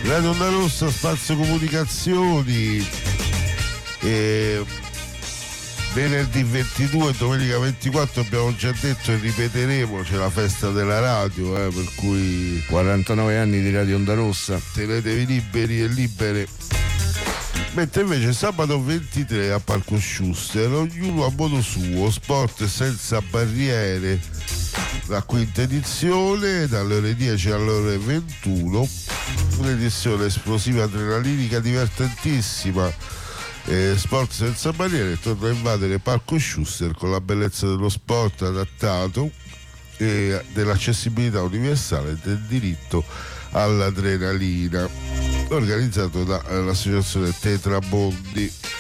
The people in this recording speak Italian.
Radio Onda Rossa, Spazio Comunicazioni. Venerdì 22 e domenica 24 abbiamo già detto e ripeteremo, c'è la festa della radio, per cui 49 anni di Radio Onda Rossa. tenetevi liberi e libere. Mentre invece sabato 23 a Parco Schuster, ognuno a modo suo, sport senza barriere, la quinta edizione dalle ore 10 alle ore 21, un'edizione esplosiva, adrenalinica, divertentissima. Sport senza barriere torna a invadere Parco Schuster con la bellezza dello sport adattato e dell'accessibilità universale e del diritto all'adrenalina, organizzato dall'associazione Tetramondi.